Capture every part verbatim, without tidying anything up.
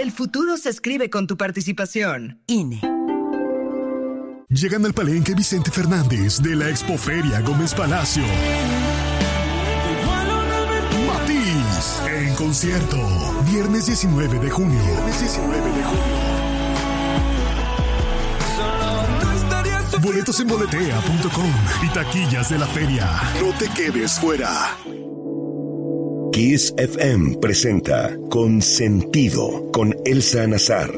El futuro se escribe con tu participación. I N E. Llegan al Palenque Vicente Fernández de la Expoferia Gómez Palacio. Matiz en concierto. Viernes diecinueve de junio. Viernes diecinueve de junio. Boletos en boletea punto com y taquillas de la feria. No te quedes fuera. Kiss F M presenta Consentido con Elsa Nazar.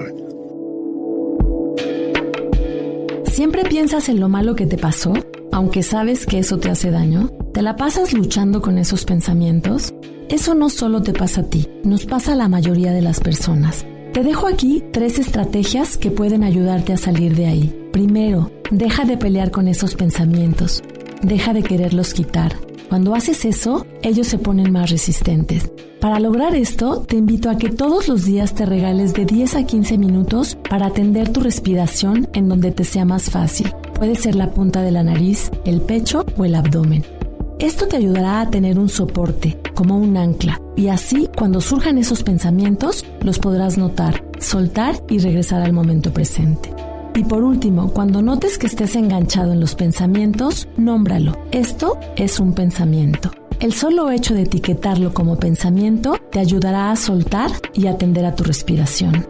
¿Siempre piensas en lo malo que te pasó, aunque sabes que eso te hace daño? ¿Te la pasas luchando con esos pensamientos? Eso no solo te pasa a ti, nos pasa a la mayoría de las personas. Te dejo aquí tres estrategias que pueden ayudarte a salir de ahí. Primero, deja de pelear con esos pensamientos. Deja de quererlos quitar. Cuando haces eso, ellos se ponen más resistentes. Para lograr esto, te invito a que todos los días te regales de diez a quince minutos para atender tu respiración en donde te sea más fácil. Puede ser la punta de la nariz, el pecho o el abdomen. Esto te ayudará a tener un soporte, como un ancla, y así, cuando surjan esos pensamientos, los podrás notar, soltar y regresar al momento presente. Y por último, cuando notes que estés enganchado en los pensamientos, nómbralo. Esto es un pensamiento. El solo hecho de etiquetarlo como pensamiento te ayudará a soltar y atender a tu respiración.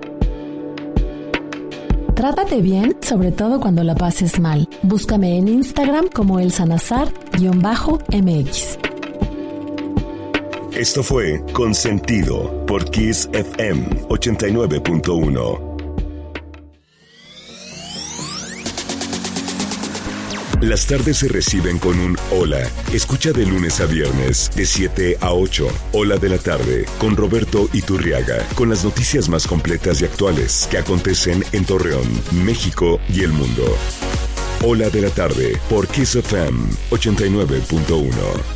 Trátate bien, sobre todo cuando la pases mal. Búscame en Instagram como Elsa Nazar-M X. Esto fue Consentido por Kiss F M ochenta y nueve punto uno. Las tardes se reciben con un hola. Escucha de lunes a viernes, de siete a ocho. Hola de la tarde, con Roberto Iturriaga, con las noticias más completas y actuales que acontecen en Torreón, México y el mundo. Hola de la tarde, por Kiss F M ochenta y nueve punto uno.